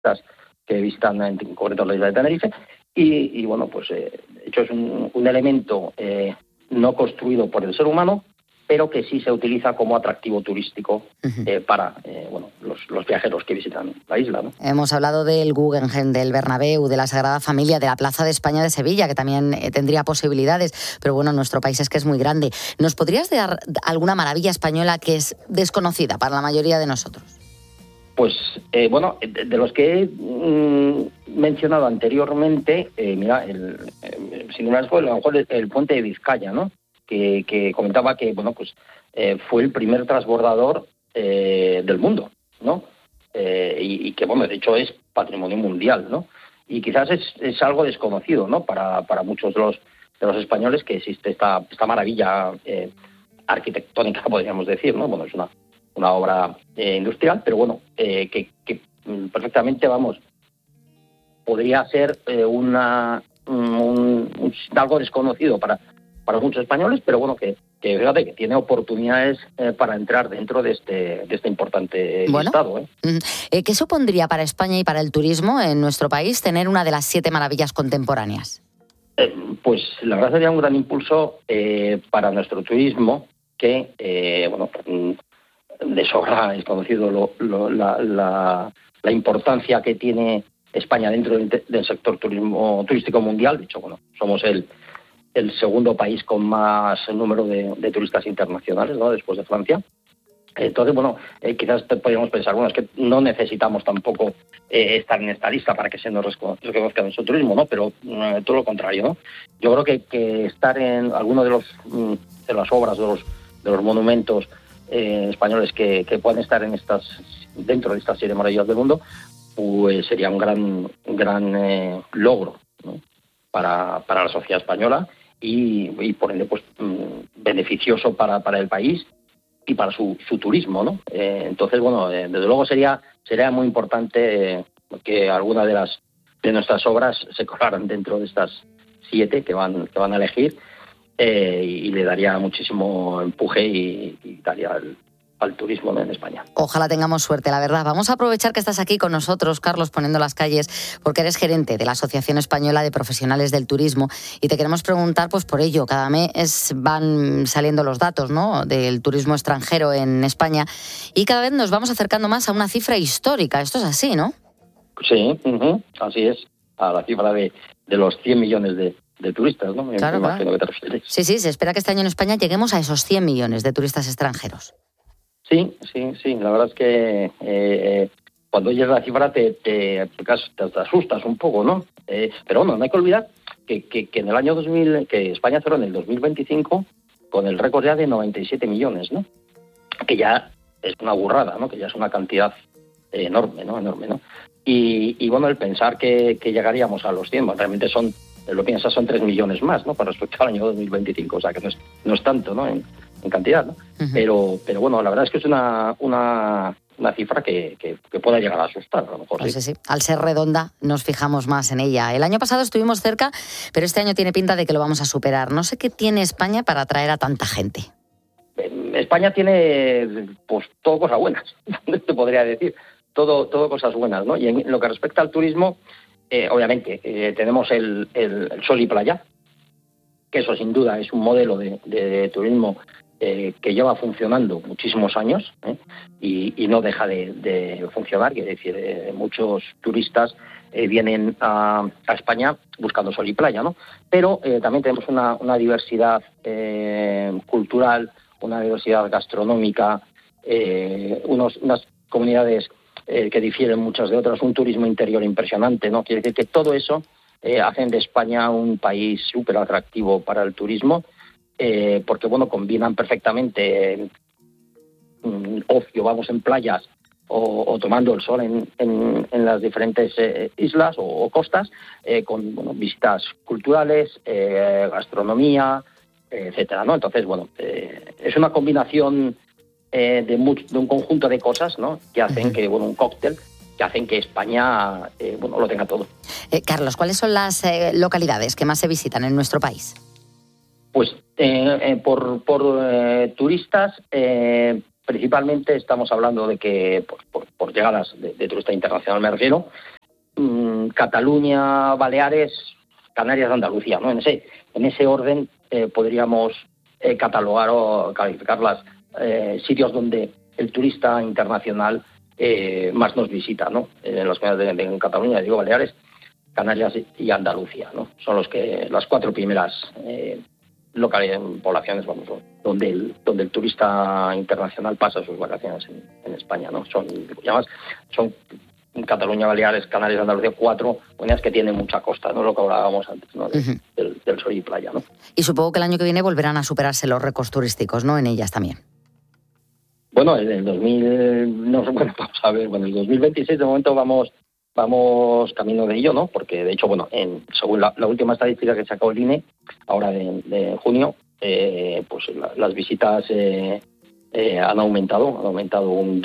turistas que visitan en concreto la isla de Tenerife. Y bueno, pues de hecho es un elemento no construido por el ser humano, pero que sí se utiliza como atractivo turístico para los viajeros que visitan la isla, ¿no? Hemos hablado del Guggenheim, del Bernabéu, de la Sagrada Familia, de la Plaza de España de Sevilla, que también tendría posibilidades, pero bueno, nuestro país es que es muy grande. ¿Nos podrías dar alguna maravilla española que es desconocida para la mayoría de nosotros? Pues de los que he mencionado anteriormente, mira, sin duda fue a lo mejor el puente de Vizcaya, ¿no? Que comentaba que fue el primer transbordador del mundo, ¿no? Y que de hecho es patrimonio mundial, ¿no? Y quizás es algo desconocido, ¿no? Para muchos de los españoles, que existe esta maravilla arquitectónica, podríamos decir, ¿no? Bueno, es una obra industrial, pero que perfectamente, podría ser algo desconocido para muchos españoles, pero que fíjate que tiene oportunidades para entrar dentro de este importante listado. ¿Qué supondría para España y para el turismo en nuestro país tener una de las 7 maravillas contemporáneas? Pues la verdad sería un gran impulso para nuestro turismo, que de sobra es conocido la importancia que tiene España dentro del sector turístico mundial. De hecho, somos el segundo país con más número de turistas internacionales, ¿no? Después de Francia. Entonces, quizás podríamos pensar, es que no necesitamos tampoco estar en esta lista para que se nos reconozca nuestro turismo, ¿no? Pero todo lo contrario, ¿no? Yo creo que estar en alguno de las obras, de los monumentos españoles que puedan estar dentro de estas 7 maravillas del mundo, pues sería un gran logro, ¿no? para la sociedad española y por ende beneficioso para el país y para su turismo, ¿no? Entonces, desde luego sería muy importante que alguna de nuestras obras se colaran dentro de estas 7 que van a elegir, y le daría muchísimo empuje y daría al turismo en España. Ojalá tengamos suerte, la verdad. Vamos a aprovechar que estás aquí con nosotros, Carlos, poniendo las calles, porque eres gerente de la Asociación Española de Profesionales del Turismo, y te queremos preguntar por ello. Cada mes van saliendo los datos, ¿no?, del turismo extranjero en España, y cada vez nos vamos acercando más a una cifra histórica. Esto es así, ¿no? Sí, así es, a la cifra de los 100 millones de turistas, ¿no? Claro, me imagino que te refieres. Sí, se espera que este año en España lleguemos a esos 100 millones de turistas extranjeros. Sí, la verdad es que cuando oyes la cifra te asustas un poco, ¿no? Pero no hay que olvidar que en el año 2000, que España cerró en el 2025 con el récord ya de 97 millones, ¿no? Que ya es una burrada, ¿no? Que ya es una cantidad enorme, ¿no? Y el pensar que llegaríamos a los 100, realmente son 3 millones más, ¿no? Con respecto al año 2025, o sea que no es tanto, ¿no? En cantidad, ¿no? Uh-huh. Pero la verdad es que es una cifra que pueda llegar a asustar, a lo mejor. Pues sí. Al ser redonda nos fijamos más en ella. El año pasado estuvimos cerca, pero este año tiene pinta de que lo vamos a superar. No sé qué tiene España para atraer a tanta gente. España tiene todo cosas buenas, te podría decir. Todo cosas buenas, ¿no? Y en lo que respecta al turismo, obviamente tenemos el sol y playa, que eso sin duda es un modelo de turismo que lleva funcionando muchísimos años, y no deja de funcionar. Quiere decir, muchos turistas vienen a España buscando sol y playa, ¿no? Pero también tenemos una diversidad cultural, una diversidad gastronómica, unas comunidades que difieren muchas de otras, un turismo interior impresionante, ¿no? Quiere decir que todo eso hacen de España un país súper atractivo para el turismo, porque combinan perfectamente ocio, vamos en playas o tomando el sol en las diferentes islas o costas, con visitas culturales, gastronomía, etcétera, ¿no? Entonces, es una combinación de un conjunto de cosas, ¿no?, que hacen que, un cóctel que hacen que España lo tenga todo. Carlos, ¿cuáles son las localidades que más se visitan en nuestro país? Pues por turistas, principalmente estamos hablando de que, por llegadas de turista internacional me refiero, Cataluña, Baleares, Canarias, Andalucía, ¿no? En ese orden podríamos catalogar o calificar los sitios donde el turista internacional más nos visita, ¿no? En las comunidades de Cataluña, digo, Baleares, Canarias y Andalucía, ¿no? Son las 4 primeras poblaciones, vamos, donde el turista internacional pasa sus vacaciones en España, ¿no? Son Cataluña, Baleares, Canarias, Andalucía, 4 comunidades que tienen mucha costa, ¿no? Lo que hablábamos antes, ¿no? Del sol y playa, ¿no? Y supongo que el año que viene volverán a superarse los récords turísticos, ¿no? En ellas también. Bueno, en el 2026 de momento vamos camino de ello, ¿no? Porque de hecho, bueno, según la última estadística que sacó el INE, ahora de junio, pues las visitas han aumentado un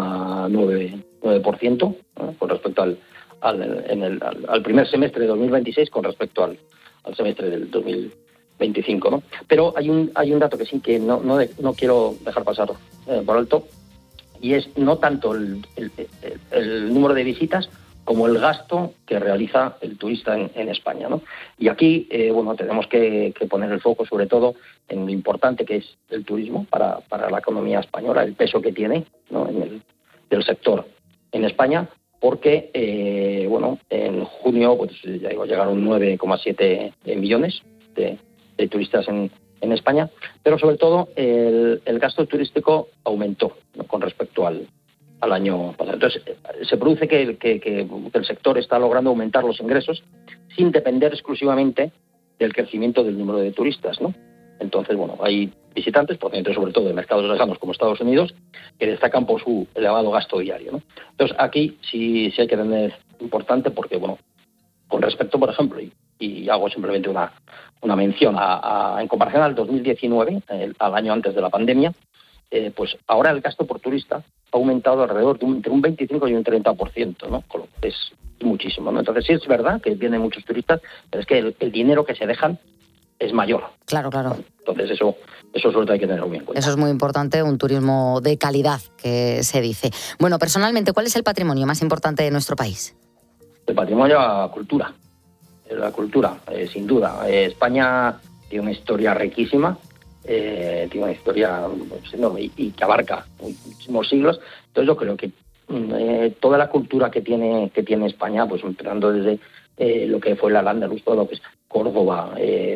2,9% con respecto al primer semestre de 2026 con respecto al semestre del 2025, ¿no? Pero hay un dato que sí que no quiero dejar pasar por alto, y es no tanto el número de visitas como el gasto que realiza el turista en España, ¿no? Y aquí, tenemos que poner el foco sobre todo en lo importante que es el turismo para la economía española, el peso que tiene, ¿no? del sector en España, porque, en junio llegaron 9,7 millones de turistas en España, pero sobre todo el gasto turístico aumentó, ¿no? Con respecto al año pasado. Entonces, se produce que el sector está logrando aumentar los ingresos sin depender exclusivamente del crecimiento del número de turistas, ¿no? Entonces, hay visitantes, procedentes sobre todo de mercados lejanos como Estados Unidos, que destacan por su elevado gasto diario, ¿no? Entonces, aquí sí hay que tener importante porque, con respecto, por ejemplo, y hago simplemente una mención en comparación al 2019, al año antes de la pandemia, pues ahora el gasto por turista ha aumentado alrededor de entre un 25 y un 30%, ¿no? Con lo que es muchísimo, ¿no? Entonces sí es verdad que vienen muchos turistas, pero es que el dinero que se dejan es mayor. Claro. Entonces eso sobre todo hay que tenerlo muy en cuenta. Eso es muy importante, un turismo de calidad, que se dice. Bueno, personalmente, ¿cuál es el patrimonio más importante de nuestro país? El patrimonio es la cultura, sin duda. España tiene una historia riquísima, tiene una historia enorme y que abarca muchísimos siglos. Entonces yo creo que toda la cultura que tiene España, pues empezando desde lo que fue la Al-Ándalus, todo lo que es Córdoba,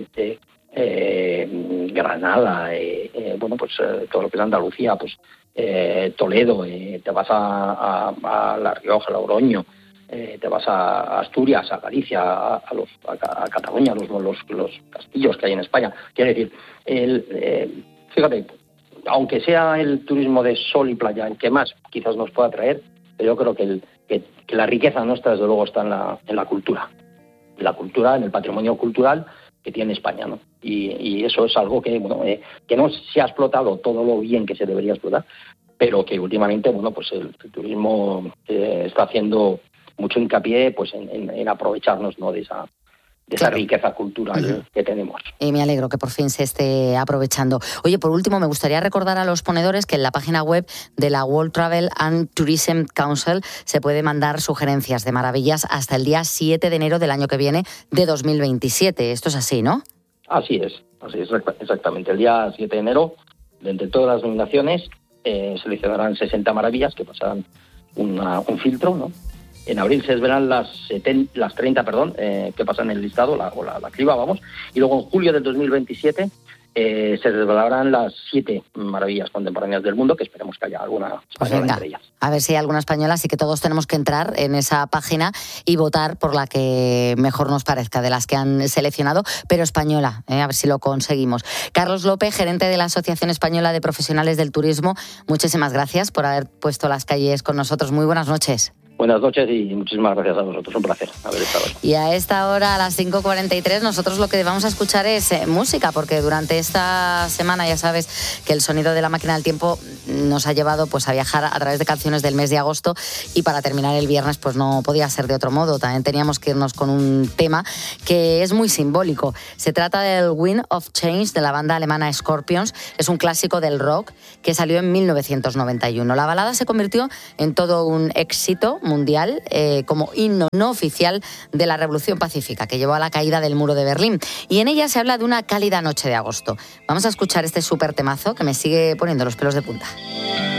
Granada, todo lo que es Andalucía, pues Toledo, te vas a La Rioja, Logroño, te vas a Asturias, a Galicia, a Cataluña, los castillos que hay en España. Quiero decir, fíjate, aunque sea el turismo de sol y playa el que más quizás nos pueda traer, pero yo creo que la riqueza nuestra desde luego está en la cultura, en el patrimonio cultural que tiene España, ¿no? Y eso es algo que no se ha explotado todo lo bien que se debería explotar, pero que últimamente el turismo está haciendo mucho hincapié pues en aprovecharnos, ¿no? de esa riqueza cultural que tenemos. Y me alegro que por fin se esté aprovechando. Oye, por último, me gustaría recordar a los ponedores que en la página web de la World Travel and Tourism Council se puede mandar sugerencias de maravillas hasta el día 7 de enero del año que viene de 2027. Esto es así, ¿no? Así es, exactamente. El día 7 de enero, de entre todas las nominaciones, seleccionarán 60 maravillas que pasarán un filtro, ¿no? En abril se desvelarán las 30, que pasan en el listado, la criba, vamos. Y luego en julio del 2027 se desvelarán las 7 maravillas contemporáneas del mundo, que esperemos que haya alguna española entre ellas. A ver si hay alguna española, así que todos tenemos que entrar en esa página y votar por la que mejor nos parezca de las que han seleccionado, pero española, a ver si lo conseguimos. Carlos López, gerente de la Asociación Española de Profesionales del Turismo, muchísimas gracias por haber puesto las calles con nosotros. Muy buenas noches. Buenas noches y muchísimas gracias a vosotros. Un placer haber estado aquí. Y a esta hora, a las 5:43, nosotros lo que vamos a escuchar es música, porque durante esta semana ya sabes que el sonido de la máquina del tiempo nos ha llevado pues a viajar a través de canciones del mes de agosto, y para terminar el viernes pues no podía ser de otro modo. También teníamos que irnos con un tema que es muy simbólico. Se trata del Wind of Change de la banda alemana Scorpions. Es un clásico del rock que salió en 1991. La balada se convirtió en todo un éxito mundial como himno no oficial de la Revolución Pacífica que llevó a la caída del muro de Berlín, y en ella se habla de una cálida noche de agosto. Vamos a escuchar este súper temazo que me sigue poniendo los pelos de punta.